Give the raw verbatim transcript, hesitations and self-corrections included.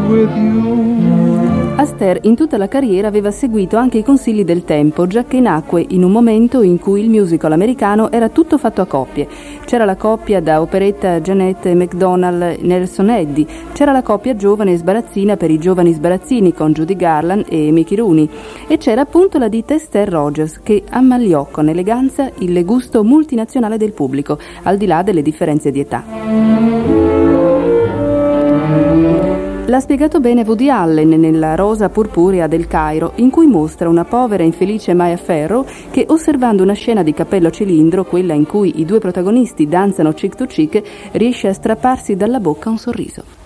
with you. Astaire in tutta la carriera aveva seguito anche i consigli del tempo, giacché nacque in un momento in cui il musical americano era tutto fatto a coppie. C'era la coppia da operetta Jeanette MacDonald Nelson Eddy, c'era la coppia giovane e sbarazzina per i giovani sbarazzini con Judy Garland e Mickey Rooney, e c'era appunto la ditta Esther Rogers che ammaliò con eleganza il gusto multinazionale del pubblico, al di là delle differenze di età. L'ha spiegato bene Woody Allen nella Rosa purpurea del Cairo, in cui mostra una povera e infelice Maya Farrow che, osservando una scena di Cappello a cilindro, quella in cui i due protagonisti danzano cheek to cheek, riesce a strapparsi dalla bocca un sorriso.